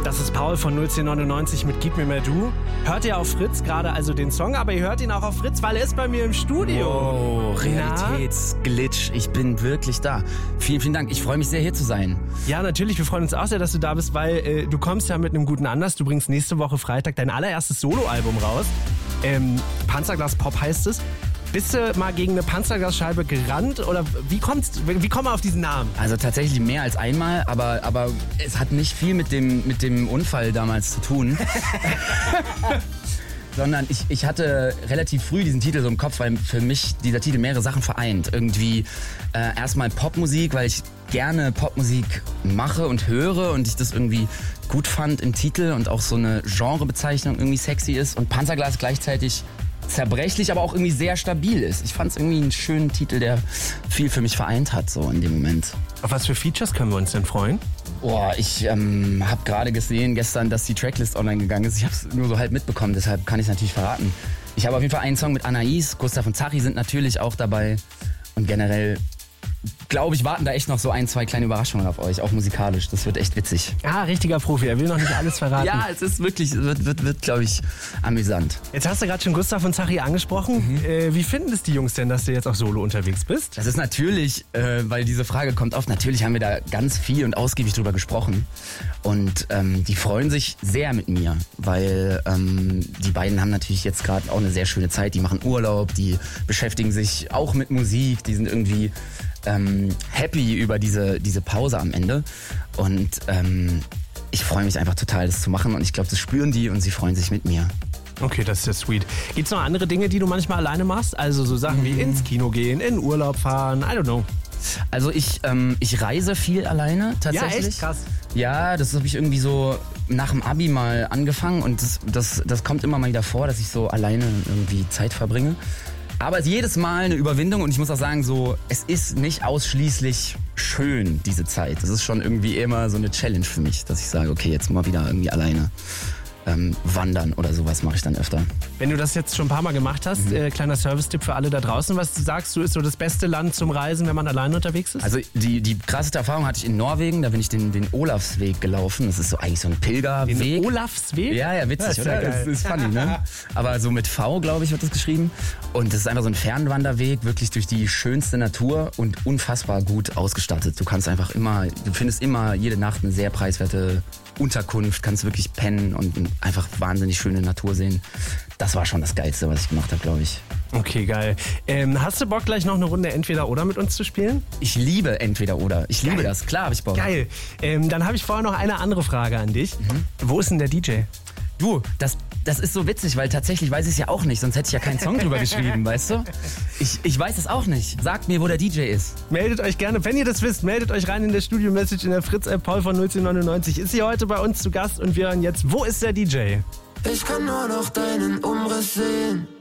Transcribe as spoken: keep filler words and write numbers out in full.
Das ist Paul von null zehn neunundneunzig mit Gib mir mehr du. Hört ihr auf Fritz gerade also den Song, aber ihr hört ihn auch auf Fritz, weil er ist bei mir im Studio. Oh, Realitätsglitch. Ich bin wirklich da. Vielen, vielen Dank. Ich freue mich sehr, hier zu sein. Ja, natürlich. Wir freuen uns auch sehr, dass du da bist, weil äh, du kommst ja mit einem guten Anlass. Du bringst nächste Woche Freitag dein allererstes Soloalbum raus. Ähm, Panzerglas Pop heißt es. Bist du mal gegen eine Panzerglasscheibe gerannt oder wie kommst, wie kommen wir auf diesen Namen? Also tatsächlich mehr als einmal, aber, aber es hat nicht viel mit dem, mit dem Unfall damals zu tun. Sondern ich, ich hatte relativ früh diesen Titel so im Kopf, weil für mich dieser Titel mehrere Sachen vereint. Irgendwie äh, erstmal Popmusik, weil ich gerne Popmusik mache und höre und ich das irgendwie gut fand im Titel und auch so eine Genrebezeichnung irgendwie sexy ist und Panzerglas gleichzeitig zerbrechlich, aber auch irgendwie sehr stabil ist. Ich fand es irgendwie einen schönen Titel, der viel für mich vereint hat, so in dem Moment. Auf was für Features können wir uns denn freuen? Boah, ich ähm, habe gerade gesehen gestern, dass die Tracklist online gegangen ist. Ich habe es nur so halb mitbekommen, deshalb kann ich es natürlich verraten. Ich habe auf jeden Fall einen Song mit Anais, Gustav und Zachi sind natürlich auch dabei. Und generell, glaube ich, warten da echt noch so ein, zwei kleine Überraschungen auf euch, auch musikalisch. Das wird echt witzig. Ah, richtiger Profi, er will noch nicht alles verraten. Ja, es ist wirklich, wird, wird, wird glaube ich, amüsant. Jetzt hast du gerade schon Gustav und Zachi angesprochen. Mhm. Äh, wie finden es die Jungs denn, dass du jetzt auch solo unterwegs bist? Das ist natürlich, äh, weil diese Frage kommt oft, natürlich haben wir da ganz viel und ausgiebig drüber gesprochen. Und ähm, die freuen sich sehr mit mir, weil ähm, die beiden haben natürlich jetzt gerade auch eine sehr schöne Zeit. Die machen Urlaub, die beschäftigen sich auch mit Musik, die sind irgendwie ähm, happy über diese, diese Pause am Ende. Und ähm, ich freue mich einfach total, das zu machen. Und ich glaube, das spüren die und sie freuen sich mit mir. Okay, das ist ja sweet. Gibt's noch andere Dinge, die du manchmal alleine machst? Also so Sachen wie ins Kino gehen, in Urlaub fahren, I don't know. Also ich, ähm, ich reise viel alleine tatsächlich. Ja, echt krass. Ja, das habe ich irgendwie so nach dem Abi mal angefangen und das, das, das kommt immer mal wieder vor, dass ich so alleine irgendwie Zeit verbringe. Aber es ist jedes Mal eine Überwindung und ich muss auch sagen, so, es ist nicht ausschließlich schön, diese Zeit. Das ist schon irgendwie immer so eine Challenge für mich, dass ich sage, okay, jetzt mal wieder irgendwie alleine. Ähm, wandern oder sowas mache ich dann öfter. Wenn du das jetzt schon ein paar Mal gemacht hast, mhm. äh, kleiner Service-Tipp für alle da draußen, was sagst du, ist so das beste Land zum Reisen, wenn man alleine unterwegs ist? Also die, die krasseste Erfahrung hatte ich in Norwegen, da bin ich den, den Olafsweg gelaufen. Das ist so eigentlich so ein Pilgerweg. Den Olafsweg? Ja, ja, witzig, das oder? Ja das ist funny, ne? Aber so mit V, glaube ich, wird das geschrieben. Und das ist einfach so ein Fernwanderweg, wirklich durch die schönste Natur und unfassbar gut ausgestattet. Du kannst einfach immer, du findest immer jede Nacht eine sehr preiswerte Unterkunft, kannst wirklich pennen und einfach wahnsinnig schöne Natur sehen. Das war schon das Geilste, was ich gemacht habe, glaube ich. Okay, geil. Ähm, hast du Bock, gleich noch eine Runde Entweder-Oder mit uns zu spielen? Ich liebe Entweder-Oder. Ich liebe geil. das. Klar habe ich Bock. Geil. Ähm, dann habe ich vorher noch eine andere Frage an dich. Mhm. Wo ist denn der D J? Du, das, das ist so witzig, weil tatsächlich weiß ich es ja auch nicht, sonst hätte ich ja keinen Song drüber geschrieben, weißt du? Ich, ich weiß es auch nicht. Sagt mir, wo der D J ist. Meldet euch gerne, wenn ihr das wisst, meldet euch rein in der Studio-Message in der Fritz-App. Paul von null zehn neunundneunzig ist hier heute bei uns zu Gast und wir hören jetzt, wo ist der D J? Ich kann nur noch deinen Umriss sehen.